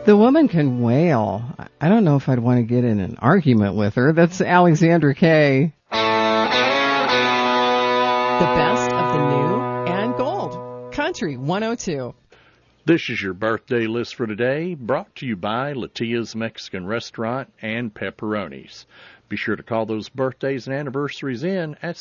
The woman can wail. I don't know if I'd want to get in an argument with her. That's Alexandra Kay. The best of the new and gold. Country 102. This is your birthday list for today, brought to you by Latia's Mexican Restaurant and Pepperonis. Be sure to call those birthdays and anniversaries in at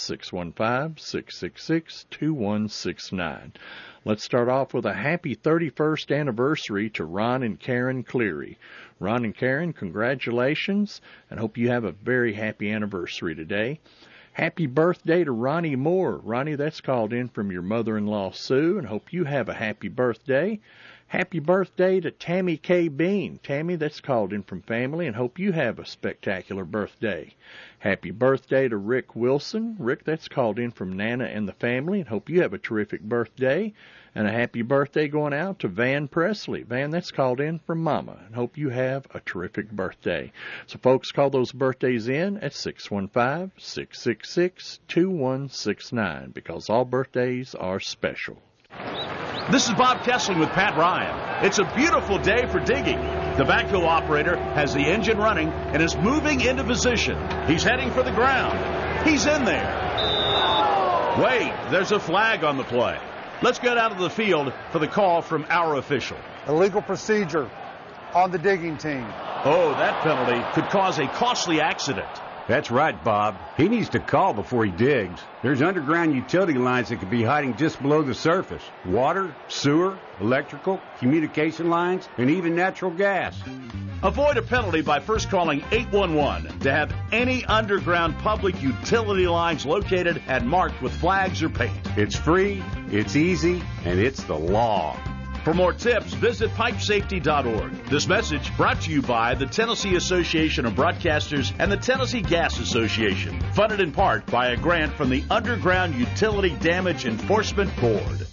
615-666-2169. Let's start off with a happy 31st anniversary to Ron and Karen Cleary. Ron and Karen, congratulations, and hope you have a very happy anniversary today. Happy birthday to Ronnie Moore. Ronnie, that's called in from your mother-in-law, Sue, and hope you have a happy birthday. Happy birthday to Tammy K. Bean. Tammy, that's called in from family, and hope you have a spectacular birthday. Happy birthday to Rick Wilson. Rick, that's called in from Nana and the family, and hope you have a terrific birthday. And a happy birthday going out to Van Presley. Van, that's called in from Mama, and hope you have a terrific birthday. So, folks, call those birthdays in at 615-666-2169, because all birthdays are special. This is Bob Kessling with Pat Ryan. It's a beautiful day for digging. The backhoe operator has the engine running and is moving into position. He's heading for the ground. He's in there. Wait, there's a flag on the play. Let's get out of the field for the call from our official. Illegal procedure on the digging team. Oh, that penalty could cause a costly accident. That's right, Bob. He needs to call before he digs. There's underground utility lines that could be hiding just below the surface. Water, sewer, electrical, communication lines, and even natural gas. Avoid a penalty by first calling 811 to have any underground public utility lines located and marked with flags or paint. It's free, it's easy, and it's the law. For more tips, visit pipesafety.org. This message brought to you by the Tennessee Association of Broadcasters and the Tennessee Gas Association, funded in part by a grant from the Underground Utility Damage Enforcement Board.